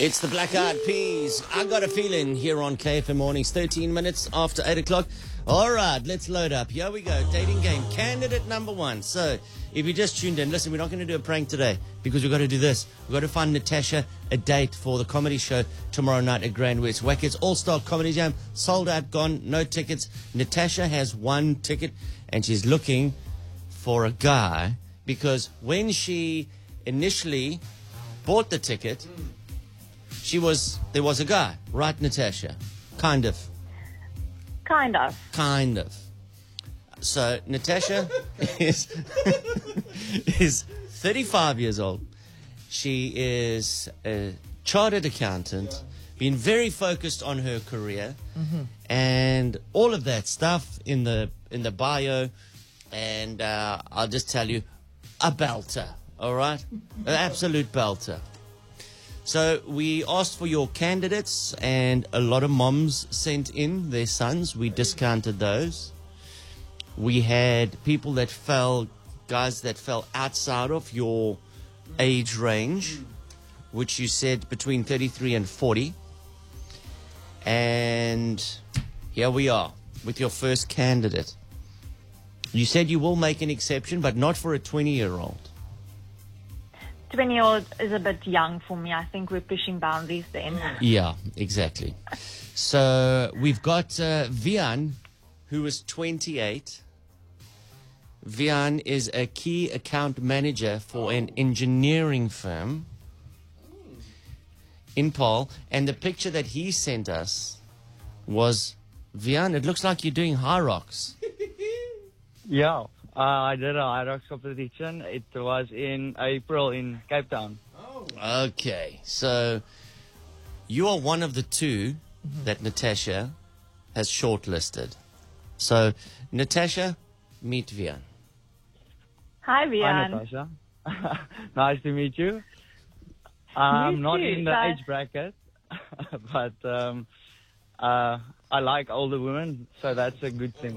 It's the Black Eyed Peas. I got a feeling here on KFM Mornings, 13 minutes after 8 o'clock. All right, let's load up. Here we go. Dating game. Candidate number one. So, if you just tuned in, listen, we're not going to do a prank today because we've got to do this. We've got to find Natasha a date for the comedy show tomorrow night at Grand West. Wackett's All-Star Comedy Jam. Sold out, gone, no tickets. Natasha has one ticket and she's looking for a guy because when she initially bought the ticket, there was a guy, right, Natasha? Kind of. Kind of. So Natasha is 35 years old. She is a chartered accountant, been very focused on her career, and all of that stuff in the bio. And I'll just tell you, a belter. All right, an absolute belter. So we asked for your candidates, and a lot of moms sent in their sons. We discounted those. We had people guys that fell outside of your age range, which you said between 33 and 40. And here we are with your first candidate. You said you will make an exception, but not for a 20-year-old. 20-year-old is a bit young for me. I think we're pushing boundaries then. Yeah, exactly. So we've got Vian, who is 28. Vian is a key account manager for an engineering firm in Paul. And the picture that he sent us was, Vian, it looks like you're doing high rocks. Yeah. I did a high rocks competition. It was in April in Cape Town. Okay, so you are one of the two that Natasha has shortlisted. So, Natasha, meet Vian. Hi, Vian. Hi, Natasha. Nice to meet you. I'm not in the age bracket, but I like older women, so that's a good thing.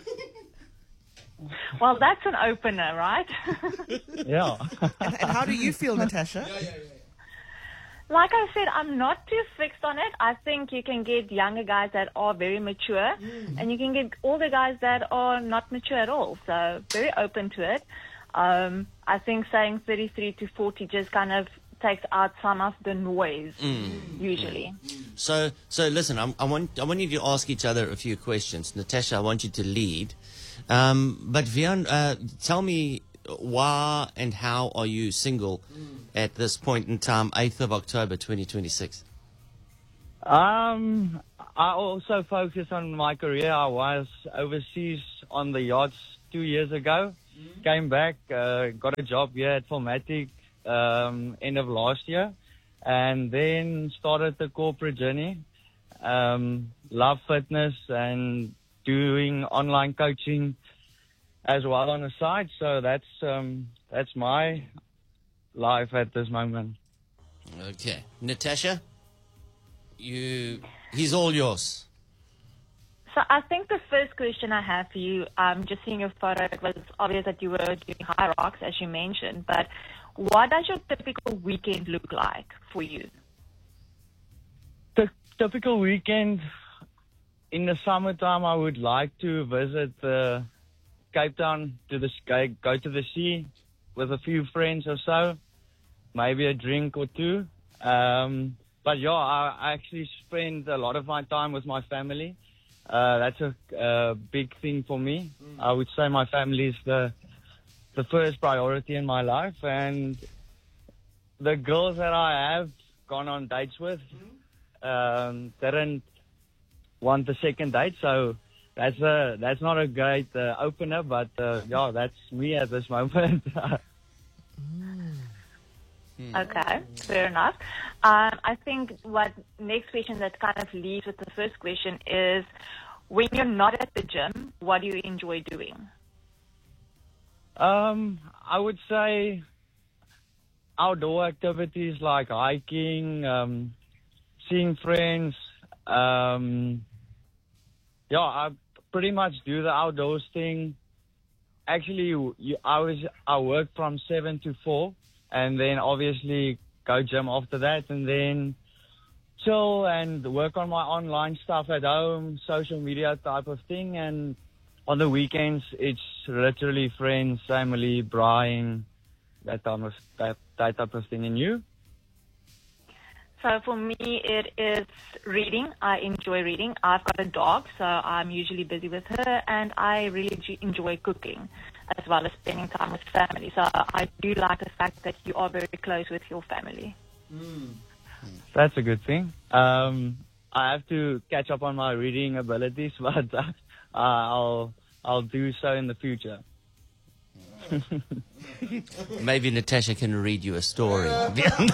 Well, that's an opener, right? Yeah. And how do you feel, Natasha? Like I said, I'm not too fixed on it. I think you can get younger guys that are very mature, and you can get older guys that are not mature at all. So very open to it. I think saying 33 to 40 just kind of takes out some of the noise, usually. So listen, I want you to ask each other a few questions. Natasha, I want you to lead. But Vian, tell me why and how are you single at this point in time, 8th of October, 2026? I also focus on my career. I was overseas on the yachts 2 years ago. Came back, got a job here at Formatic end of last year, and then started the corporate journey. Love fitness and doing online coaching as well on the side. So that's my life at this moment. Okay. Natasha, he's all yours. So I think the first question I have for you, just seeing your photo, it was obvious that you were doing high rocks, as you mentioned, but what does your typical weekend look like for you? The typical weekend, in the summertime, I would like to visit Cape Town, go to the sea with a few friends or so, maybe a drink or two. But yeah, I actually spend a lot of my time with my family. That's a big thing for me. I would say my family is the first priority in my life, and the girls that I have gone on dates with didn't want the second date, so that's not a great opener, but yeah, that's me at this moment. Okay, fair enough. I think what next question that kind of leads with the first question is, when you're not at the gym, what do you enjoy doing? I would say outdoor activities like hiking, seeing friends. Yeah, I pretty much do the outdoors thing. Actually, I work from 7 to 4, and then obviously go gym after that, and then chill and work on my online stuff at home, social media type of thing. And on the weekends, it's literally friends, family, braaiing, that type of thing. And you? So for me, it is reading. I enjoy reading. I've got a dog, so I'm usually busy with her, and I really enjoy cooking as well as spending time with family. So I do like the fact that you are very close with your family. That's a good thing. I have to catch up on my reading abilities, but I'll do so in the future. Maybe Natasha can read you a story. Or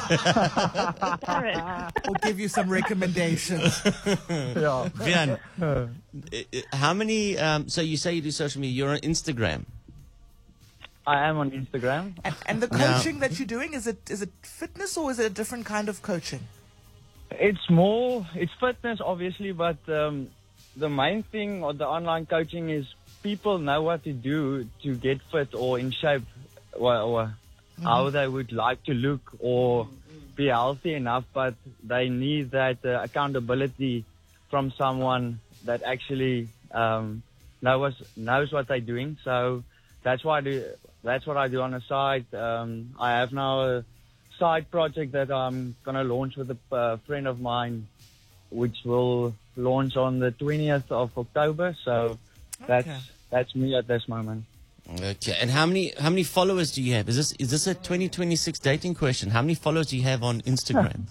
give you some recommendations. Yeah. Vian, how many, so you say you do social media, you're on Instagram. I am on Instagram. And the coaching that you're doing, is it fitness or is it a different kind of coaching? It's fitness, obviously, but the main thing of the online coaching is people know what to do to get fit or in shape, or how they would like to look or be healthy enough, but they need that accountability from someone that actually knows what they're doing. So that's what I do on the side. I have now a side project that I'm gonna launch with a friend of mine, which will launch on the 20th of October. So that's me at this moment. Okay, and how many followers do you have? Is this a 2026 dating question? How many followers do you have on Instagram?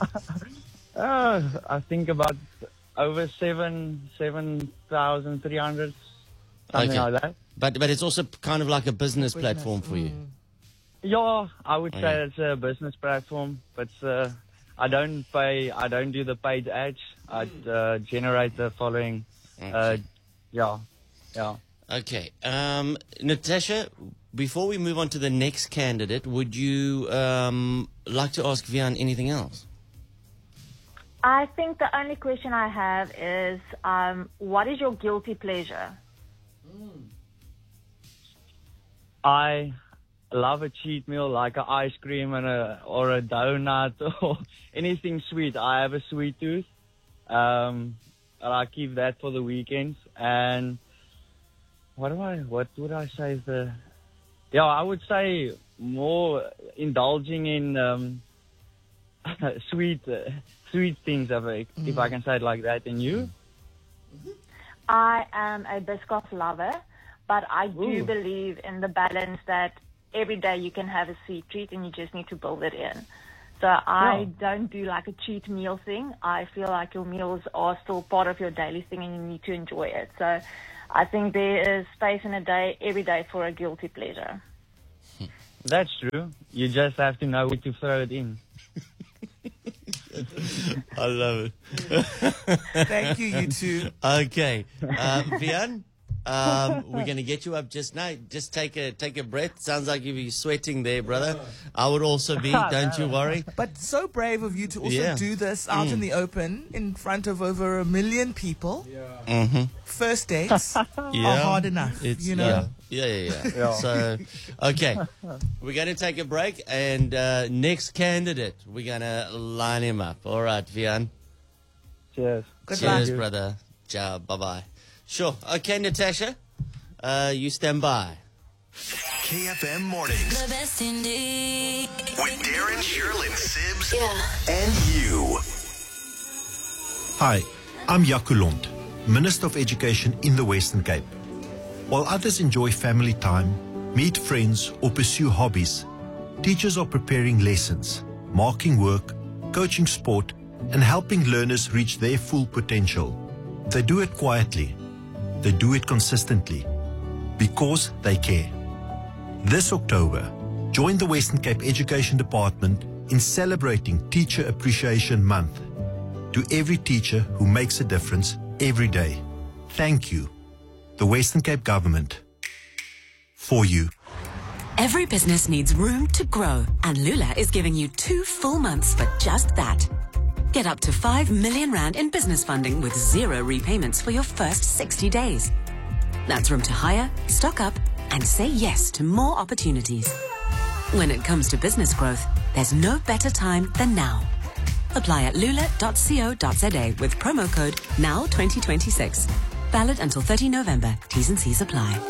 I think about over 7,300, something Okay. like that. But it's also kind of like a business platform for you. Yeah, I would say it's a business platform, but I don't do the paid ads. I generate the following. Yeah. Okay. Natasha, before we move on to the next candidate, would you like to ask Vian anything else? I think the only question I have is, what is your guilty pleasure? I love a cheat meal like an ice cream or a donut or anything sweet. I have a sweet tooth. And I keep that for the weekends. And what would I say is I would say more indulging in sweet things, if I can say it like that. And you? I am a Biscoff lover, but I do believe in the balance that every day you can have a sweet treat and you just need to build it in. So I don't do like a cheat meal thing. I feel like your meals are still part of your daily thing and you need to enjoy it. So I think there is space in a day, every day, for a guilty pleasure. That's true. You just have to know where to throw it in. I love it. Thank you, you two. Okay. Vian, we're going to get you up just now. Just take a breath. Sounds like you're sweating there, brother. I would also be, don't you worry. But so brave of you to also do this out in the open in front of over 1 million people. First dates are hard enough, you know. Yeah. So, okay, we're going to take a break, and next candidate, we're going to line him up. All right, Vian. Cheers. Cheers, brother. Ciao. Bye-bye. Sure. Okay, Natasha, you stand by. KFM Mornings. The best indeed. With Darren, Sherlyn, Sibs, Yeah. and you. Hi, I'm Jaco Lont, Minister of Education in the Western Cape. While others enjoy family time, meet friends, or pursue hobbies, teachers are preparing lessons, marking work, coaching sport, and helping learners reach their full potential. They do it quietly. They do it consistently. Because they care. This October, join the Western Cape Education Department in celebrating Teacher Appreciation Month. To every teacher who makes a difference every day, thank you. The Western Cape Government. For you. Every business needs room to grow, and Lula is giving you 2 full months for just that. Get up to 5 million Rand in business funding with 0 repayments for your first 60 days. That's room to hire, stock up, and say yes to more opportunities. When it comes to business growth, there's no better time than now. Apply at lula.co.za with promo code NOW2026. Valid until 30 November. T's and C's apply.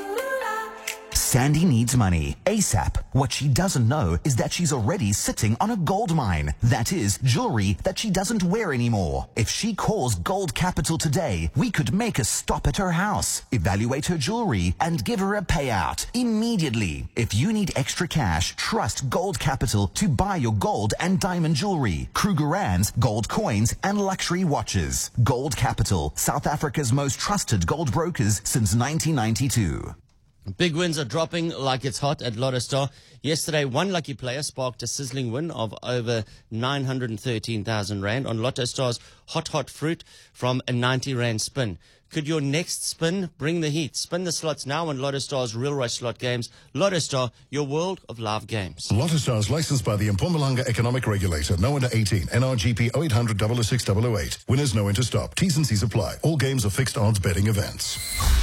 Sandy needs money ASAP. What she doesn't know is that she's already sitting on a gold mine. That is, jewelry that she doesn't wear anymore. If she calls Gold Capital today, we could make a stop at her house, evaluate her jewelry, and give her a payout immediately. If you need extra cash, trust Gold Capital to buy your gold and diamond jewelry, Krugerrands, gold coins, and luxury watches. Gold Capital, South Africa's most trusted gold brokers since 1992. Big wins are dropping like it's hot at Lotto Star. Yesterday, one lucky player sparked a sizzling win of over 913,000 Rand on Lotto Star's Hot Fruit from a 90 Rand spin. Could your next spin bring the heat? Spin the slots now on Lotto Star's Real Rush Slot Games. Lotto Star, your world of live games. Lotto Star is licensed by the Mpumalanga Economic Regulator. No under 18. NRGP 0800 006 008. Winners know when to stop. T's and C's apply. All games are fixed odds betting events.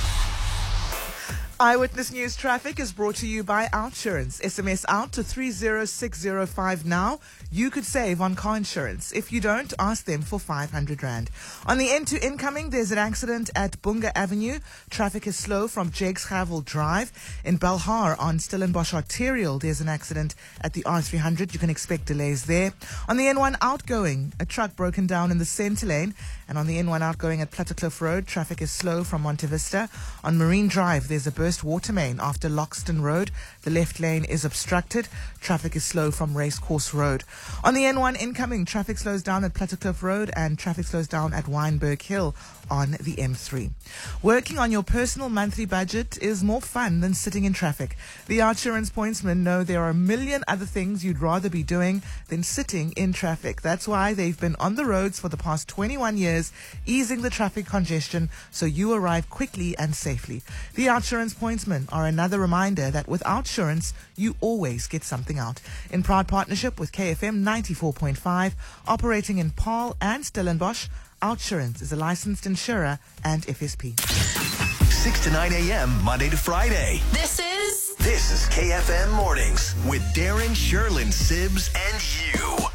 Eyewitness News Traffic is brought to you by OUTsurance. SMS out to 30605 now. You could save on car insurance. If you don't, ask them for 500 Rand. On the N2 incoming, there's an accident at Bunga Avenue. Traffic is slow from Jakes Havel Drive. In Belhar on Stellenbosch Arterial, there's an accident at the R300. You can expect delays there. On the N1 outgoing, a truck broken down in the center lane. And on the N1 outgoing at Plattercliff Road, traffic is slow from Monte Vista. On Marine Drive, there's a burst water main after Loxton Road. The left lane is obstructed. Traffic is slow from Racecourse Road. On the N1 incoming, traffic slows down at Plattercliff Road and traffic slows down at Wynberg Hill on the M3. Working on your personal monthly budget is more fun than sitting in traffic. The OUTsurance pointsmen know there are a million other things you'd rather be doing than sitting in traffic. That's why they've been on the roads for the past 21 years, easing the traffic congestion so you arrive quickly and safely. The OUTsurance pointsmen are another reminder that with OUTsurance, you always get something out. In proud partnership with KFM 94.5, operating in Paarl and Stellenbosch, OUTsurance is a licensed insurer and FSP. 6 to 9 a.m. Monday to Friday. This is KFM Mornings with Darren, Sherlyn, Sibs, and you.